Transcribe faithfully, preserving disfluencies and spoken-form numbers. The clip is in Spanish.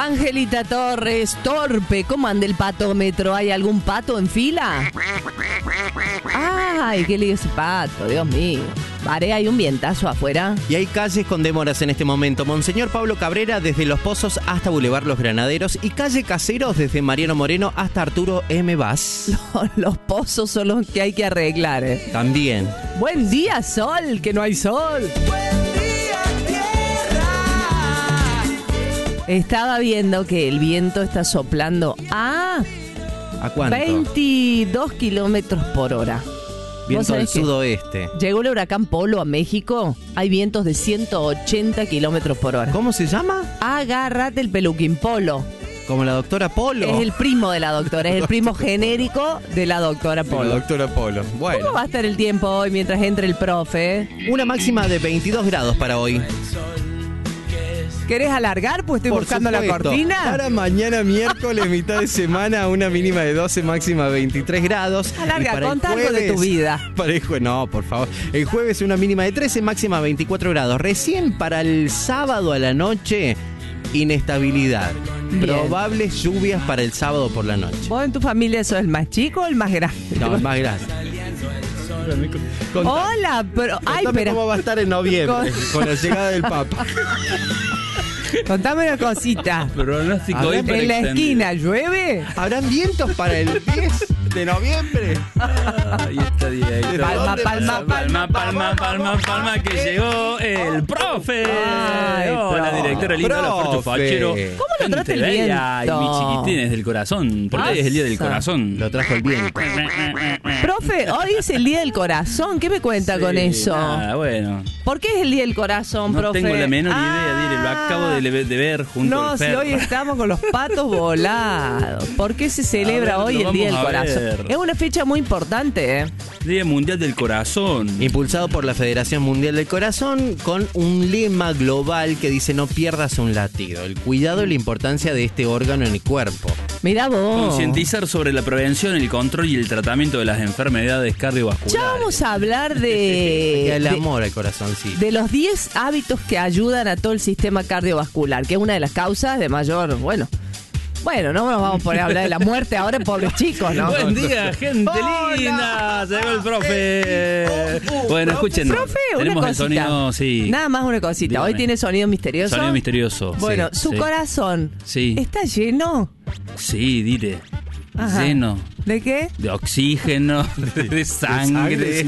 Angelita Torres, torpe, ¿cómo anda el patómetro? ¿Hay algún pato en fila? Ay, qué lío ese pato, Dios mío. Pare, hay un vientazo afuera. Y hay calles con demoras en este momento. Monseñor Pablo Cabrera desde Los Pozos hasta Boulevard Los Granaderos y calle Caseros desde Mariano Moreno hasta Arturo M. Vaz. Los, los pozos son los que hay que arreglar, ¿eh? También. Buen día, sol, que no hay sol. Buen día, tierra. Estaba viendo que el viento está soplando a... ¿A cuánto? veintidós kilómetros por hora. Viento del sudoeste. Llegó el huracán Polo a México. Hay vientos de ciento ochenta kilómetros por hora. ¿Cómo se llama? Agárrate el peluquín Polo. Como la doctora Polo. Es el primo de la doctora, es el primo genérico de la doctora Polo. La doctora Polo. Bueno. ¿Cómo va a estar el tiempo hoy mientras entre el profe? Una máxima de veintidós grados para hoy. ¿Querés alargar? Pues estoy Por buscando supuesto. la cortina. Para mañana miércoles, mitad de semana, una mínima de doce, máxima veintitrés grados. Alarga, contá algo de tu vida. Para el jue- no, por favor. El jueves una mínima de trece, máxima veinticuatro grados. Recién para el sábado a la noche, inestabilidad. Bien. Probables lluvias para el sábado por la noche. ¿Vos en tu familia sos el más chico o el más grande? No, es más grande. Contá- Hola, pero... Ay, contame pero... cómo va a estar en noviembre Con- con la llegada del Papa. Contame una cosita. Pronóstico A ver, hiper ¿En la extendido. esquina llueve? ¿Habrán vientos para el diez de noviembre? Ahí está Diego. Palma, palma, palma, palma, palma, palma, que llegó el profe. Ay, Hola, profe. directora linda, hola, Forcho Fachero. ¿Cómo lo trata el Gente bella viento? y mis chiquitines del corazón, porque hoy es el día del Pasa. corazón. Lo trajo el viento. Profe, hoy es el Día del Corazón. ¿Qué me cuenta Sí, con eso? Nada, bueno. ¿Por qué es el Día del Corazón, No profe? tengo la menor Ah, idea, Dire, lo acabo de, le- de ver junto No, al si perro. hoy estamos con los patos volados. ¿Por qué se celebra A ver, hoy lo el Día del vamos a Corazón? ver. Es una fecha muy importante, ¿eh? Día Mundial del Corazón. Impulsado por la Federación Mundial del Corazón con un lema global que dice no pierdas un latido. El cuidado y la importancia de este órgano en el cuerpo. Mirá vos. Concientizar sobre la prevención, el control y el tratamiento de las enfermedades cardiovasculares. Ya vamos a hablar de... el de- amor al corazón, sí. De los diez hábitos que ayudan a todo el sistema cardiovascular, que es una de las causas de mayor, bueno, bueno, no nos vamos a poner a hablar de la muerte ahora, pobres chicos, ¿no? Buen día, gente Hola. linda. Llegó el profe. Bueno, escuchen. Profe, una tenemos cosita. el sonido, sí. Nada más una cosita. Dígame. Hoy tiene sonido misterioso. Sonido misterioso. Bueno, sí, su sí. corazón Sí. está lleno. Sí, dile. Ajá. Lleno ¿De qué? de oxígeno, de, de sangre.